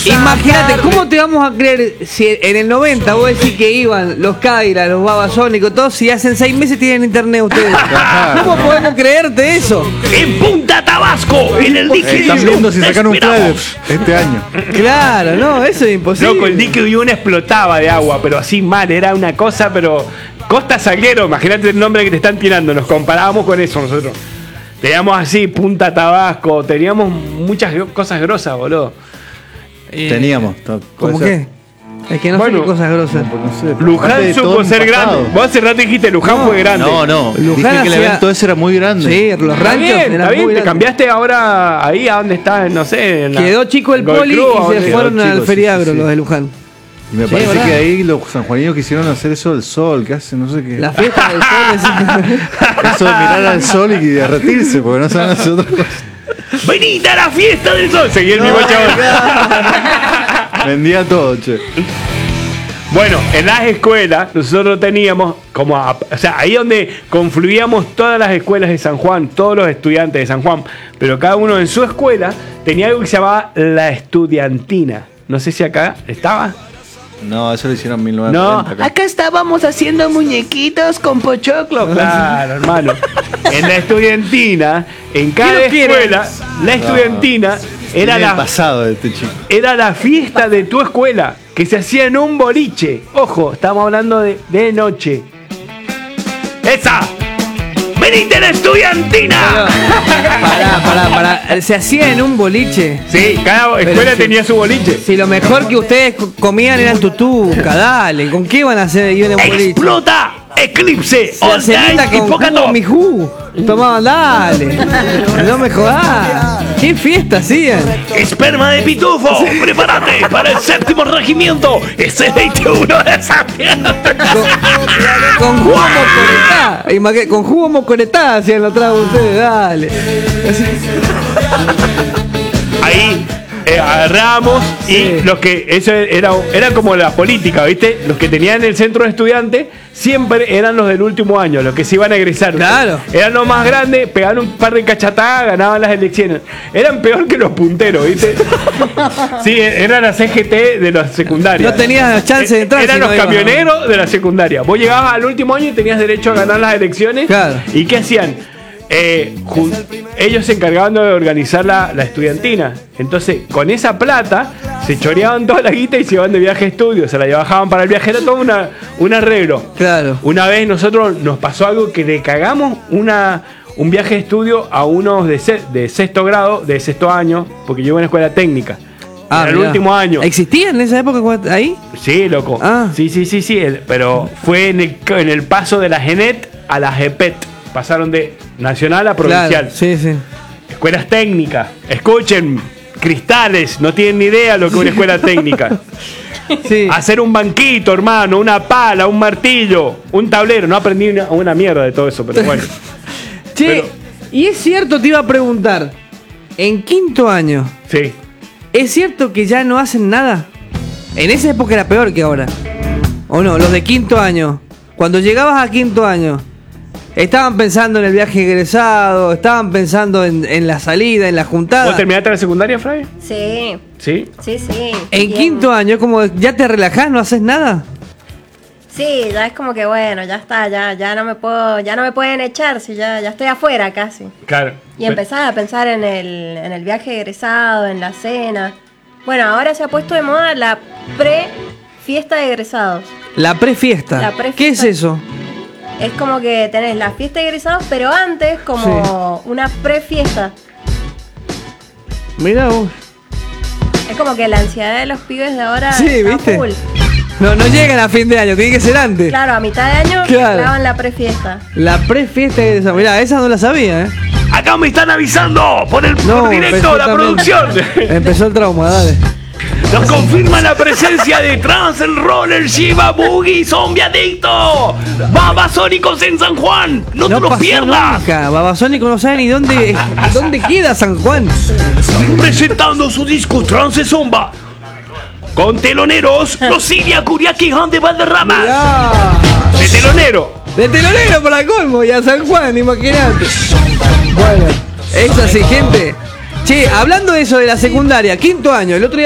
Imagínate, ¿cómo te vamos a creer si en el 90 vos decís que iban los Kaira, los Babasónicos, todos, si hacen 6 meses tienen internet ustedes? ¿Cómo podemos creerte eso? En Punta Tabasco, en el dique Están viendo si sacan un flyer este año. Claro, no, eso es imposible. Loco, el dique Uyún explotaba de agua, pero así mal, era una cosa, pero... Costa Salguero, imagínate el nombre que te están tirando, nos comparábamos con eso nosotros. Teníamos así, Punta Tabasco, teníamos muchas cosas grosas, boludo. Teníamos. ¿Cómo qué? Es que no son cosas grosas. No sé, Luján supo ser grande. Vos hace rato dijiste Luján fue grande. No. Luján Dije que el evento ese era muy grande. Sí, los ranchos Está eran bien, muy te grandes. cambiaste ahora ahí a donde está, no sé. Quedó chico el poli y se fueron al feriagro los de Luján. Y me Sí, parece ¿verdad? que ahí los sanjuaninos quisieron hacer eso del sol, que hacen, no sé qué. La fiesta del sol Eso de mirar al sol y derretirse, porque no saben hacer otra cosa. ¡Venite a la fiesta del sol! Seguí el mismo chaval. Vendía todo, che. Bueno, en las escuelas nosotros teníamos como, o sea, ahí donde confluíamos todas las escuelas de San Juan, todos los estudiantes de San Juan, pero cada uno en su escuela tenía algo que se llamaba la estudiantina. No sé si acá estaba. No, eso lo hicieron en No, 1990. acá estábamos haciendo muñequitos con pochoclo. Claro, hermano. En la estudiantina, en cada escuela, la estudiantina era el la pasado de este chico. era la fiesta de tu escuela, que se hacía en un boliche. Ojo, estamos hablando de noche. ¡Esa! ¡Venite a la estudiantina! Pará. Se hacía en un boliche. Sí, cada escuela tenía su boliche. Si lo mejor que ustedes comían eran tutuca, dale. ¿Con qué iban a hacer ir en un boliche? ¡Explota! ¡Eclipse! La ¡All cenita Night! con ¡Hipócato! jugo mijú. Tomaban, dale. No me jodas. ¿Qué fiesta hacían? ¡Esperma de pitufo! ¡Prepárate para el 7º regimiento! ¡Es el 21 de septiembre! Con jugo mocoretá. Con jugo mocoretá hacían los tragos ustedes, dale. Ahí agarramos y los que eso era como la política, ¿viste? Los que tenían el centro de estudiantes siempre eran los del último año, los que se iban a egresar. Claro. Eran los más grandes, pegaban un par de cachatadas, ganaban las elecciones. Eran peor que los punteros, ¿viste? Sí, eran la CGT de la secundaria. No tenías chance de entrar. Eran si no los ibas, camioneros de la secundaria. Vos llegabas al último año y tenías derecho a ganar las elecciones. Claro. ¿Y qué hacían? Ellos se encargaban de organizar la estudiantina. Entonces, con esa plata, se choreaban toda la guita y se iban de viaje a estudio. Se la bajaban para el viaje. Era todo un arreglo. Claro. Una vez nosotros nos pasó algo que le cagamos un viaje de estudio a unos de sexto grado, de sexto año, porque yo iba a una escuela técnica. Era el mirá. último año. ¿Existía en esa época ahí? Sí, loco. Ah. Sí. Pero fue en el paso de la GENET a la GEPET. Pasaron de nacional a provincial. Claro, sí. Escuelas técnicas. Escuchen, cristales, no tienen ni idea lo que es una escuela técnica. Sí. Hacer un banquito, hermano, una pala, un martillo, un tablero. No aprendí una mierda de todo eso, pero bueno. Che, y es cierto, te iba a preguntar, en quinto año, Sí. ¿es cierto que ya no hacen nada? En esa época era peor que ahora. ¿O no? Los de quinto año. Cuando llegabas a quinto año, estaban pensando en el viaje egresado, estaban pensando en la salida, en la juntada. ¿Vos terminaste la secundaria, Fray? Sí, Sí. sí. En Bien. quinto año, como ya te relajás, no haces nada. Sí, ya es como que bueno, ya está, ya no me pueden echar, si ya estoy afuera casi. Claro. Y empezar a pensar en el viaje egresado, en la cena. Bueno, ahora se ha puesto de moda la pre-fiesta de egresados. La prefiesta. La prefiesta. ¿Qué es eso? Es como que tenés la fiesta de egresados, pero antes como una prefiesta. Mira vos. Es como que la ansiedad de los pibes de ahora Sí, está ¿viste? full. No llegan a fin de año, tiene que ser antes. Claro, a mitad de año Claro. clavan la prefiesta. La prefiesta de esa. Mirá, esa no la sabía, Acá me están avisando por No, directo empezó la también. producción. Empezó el trauma, dale. Nos confirma la presencia de Trans el Roller, Shiba Boogie, Zombie Adicto, Babasónicos en San Juan. No te lo pasó pierdas. nunca. Babasónico no sabe ni dónde queda San Juan. Presentando su disco Trance Zomba. Con teloneros, los Silvia Curiaki Han de Valderrama. Mirá. De telonero. De telonero para colmo y a San Juan, imagínate. Bueno, es así, gente. Che, hablando de eso de la secundaria, quinto año, el otro día